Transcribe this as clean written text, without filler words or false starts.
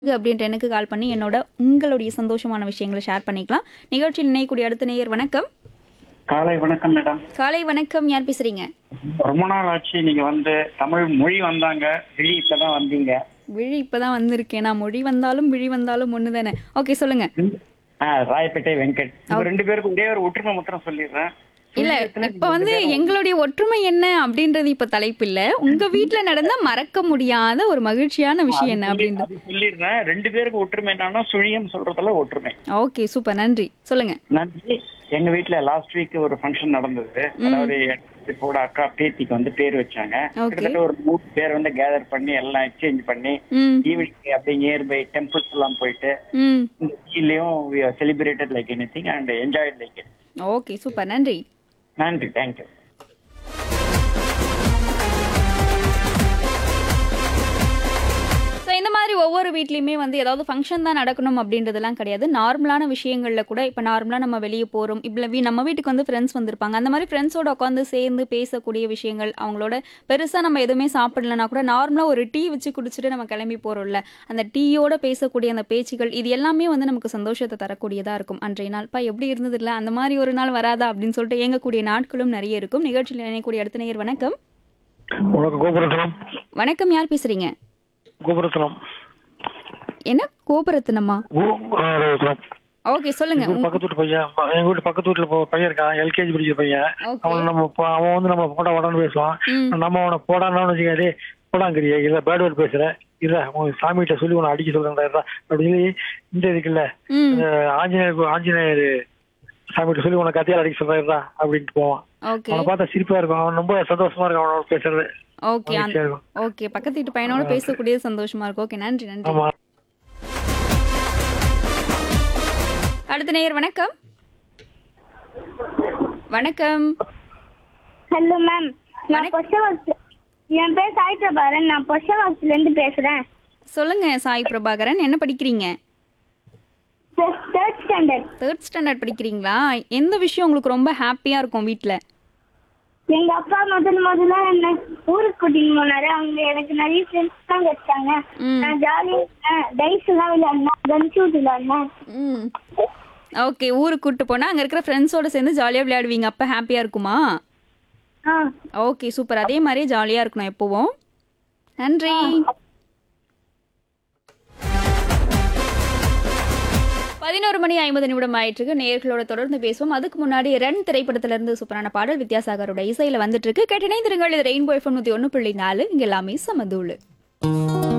அப்படின்ட்டு எனக்கு கால் பண்ணி என்னோட உங்களுடைய சந்தோஷமான விஷயங்களை ஷேர் பண்ணிக்கலாம். நிகழ்ச்சியில் இணையக்கூடிய அடுத்த நேயர் வணக்கம். காலை வணக்கம் மேடம். காலை வணக்கம். யார் பேசுறீங்க? ரொம்ப நாள் ஆச்சு நீங்க வந்து தமிழ் மொழி வந்தாங்க, விழி இப்பதான் வந்தீங்க. விழி இப்பதான் வந்திருக்கேன். நான் மொழி வந்தாலும் விழி வந்தாலும் ஒண்ணு தானே. ஓகே, சொல்லுங்க. ராயப்பேட்டை வெங்கட். இவங்க ரெண்டு பேருக்கு ஒரே ஒரு ஒற்றுமை முத்திரம் சொல்லிடுறேன். இல்ல, இப்ப வந்து எங்களுடைய ஒற்றுமை என்ன அப்படின்றது இப்ப தலைப்பு இல்ல. உங்க வீட்ல நடந்த மறக்க முடியாத ஒரு மகிழ்ச்சியான விஷயம் என்ன அப்படின்றது சொல்லிடுறேன். ரெண்டு பேருக்கு ஒற்றுமை என்னன்னா சுழியம் சொல்றதுல ஒற்றுமை. ஓகே, சூப்பர், நன்றி. சொல்லுங்க. நன்றி. எங்க வீட்ல லாஸ்ட் வீக் ஒரு ஃபங்க்ஷன் நடந்தது. அதாவது இப்போ அக்கா பேத்திக்கு வந்து பேர் வச்சாங்க. கிட்டத்தட்ட ஒரு 3 பேர் வந்து கேதர் பண்ணி எல்லாம் எக்ஸ்சேஞ்ச் பண்ணி ஈவினிங் அப்படியே நியர்பை டெம்பிள்ஸ் எல்லாம் போயிட்டு இந்த கீழயும் celebrated like anything and enjoyed like it. Okay, super, நன்றி. நன்றி, தேங்க்யூ. ஸோ இந்த மாதிரி ஒவ்வொரு வீட்லேயுமே வந்து ஏதாவது ஃபங்க்ஷன் தான் நடக்கணும் அப்படின்றதெல்லாம் கிடையாது. நார்மலான விஷயங்களில் கூட இப்போ நார்மலாக நம்ம வெளியே போகிறோம், இப்போ நம்ம வீட்டுக்கு வந்து ஃப்ரெண்ட்ஸ் வந்திருப்பாங்க. அந்த மாதிரி ஃப்ரெண்ட்ஸோட உட்காந்து சேர்ந்து பேசக்கூடிய விஷயங்கள், அவங்களோட பெருசாக நம்ம எதுவுமே சாப்பிடலனா கூட நார்மலாக ஒரு டீ வச்சு குடிச்சிட்டு நம்ம கிளம்பி போகிறோம்ல, அந்த டீயோட பேசக்கூடிய அந்த பேச்சுகள், இது எல்லாமே வந்து நமக்கு சந்தோஷத்தை தரக்கூடியதாக இருக்கும். அன்றைய நாள் எப்படி இருந்தது இல்லை, அந்த மாதிரி ஒரு நாள் வராதா அப்படின்னு சொல்லிட்டு இயங்கக்கூடிய நாட்களும் நிறைய இருக்கும். நிகழ்ச்சியில் இணையக்கூடிய அடுத்த நேயர் வணக்கம். கோபுரத்தனம். வணக்கம், யார் பேசுறீங்க? கோபுரத்தனம். என்ன கோபுரத்தனமா? ஓகே, சொல்லுங்க. பக்கத்து வீட்டு பையன், எங்க வீட்டு பக்கத்து வீட்டுல பையன் இருக்கான், எல்கேஜி படிக்கிற பையன். அவன் வந்து நம்ம போடா போடான்னு பேசுவான். நம்ம அவனை போடான்னு வச்சுக்காது, போடாங்கிறிய இல்ல பேட் வேர்ட் பேசுற இல்ல உங்க சாமிகிட்ட சொல்லி உன அடிக்க சொல்றேன் அப்படின்னு இந்த இருக்குல்ல ஆஞ்சநேயர் சாமிகிட்ட சொல்லி உனக்கு கத்தியால் அடிக்க சொல்றா அப்படின்ட்டு போவான். அவனை பார்த்தா சிரிப்பா இருக்கும், அவன் ரொம்ப சந்தோஷமா இருக்கும் அவனோட பேசுறது. ஓகே ஓகே, பக்கத்து வீட்டு பையனோட பேசக்கூடியது சந்தோஷமா இருக்கும். ஓகே, நன்றி நன்றி. அடுத்த நேயர் வணக்கம். வணக்கம். ஹலோ மேம், நான் பொஷவாக்ஸ், என் பேர் சாய் பிரபாகரன், நான் பொஷவாக்ஸ்ல இருந்து பேசுறேன். சொல்லுங்க சாய் பிரபாகரன், என்ன படிக்கிறீங்க? Third standard. தேர்ட் ஸ்டாண்டர்ட் படிக்கிறீங்களா? எந்த விஷயம் உங்களுக்கு ரொம்ப ஹாப்பியா இருக்கும் வீட்ல? எங்க அப்பா முதல்ல என்ன ஊருக்கு கூட்டிட்டு போனாரு. அவங்க எனக்கு நிறைய ஃப்ரெண்ட்ஸ் எல்லாம் கிடைச்சாங்க. நான் ஜாலியா டைஸ் எல்லாம் விளையாடினேன், கன் ஷூட் விளையாடினேன். ஓகே, ஊருக்கு கூட்டு போனா அங்க இருக்கிற ஃப்ரெண்ட்ஸோட சேர்ந்து ஜாலியா விளையாடுவீங்க, அப்ப ஹாப்பியா இருக்குமா? Okay, super. அதே மாதிரி ஜாலியா இருக்கணும் எப்பவும். நன்றி. 11:50 ஆயிட்டு இருக்கு. நேயர்களோட தொடர்ந்து பேசுவோம். அதுக்கு முன்னாடி ரன் திரைப்படத்துல இருந்து சூப்பரான பாடல் வித்யாசாகரோட இசையில வந்துட்டு இருக்கு. கேட்டு இணைந்திருங்கள். இது ரெயின்போ FM 101.4. இங்க எல்லாமே சமதூளு.